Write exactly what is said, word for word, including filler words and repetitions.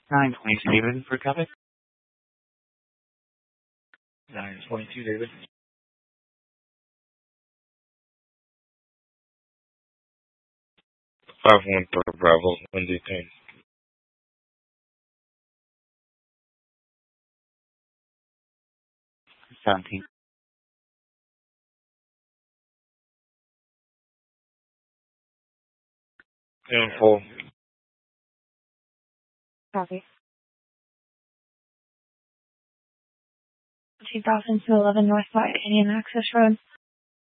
nine twenty-two, David, for traffic. nine twenty-two, David. five one three Bravo, one detain. seventeen. ten four. Copy. two thousand two eleven North Side, Indian Access Road.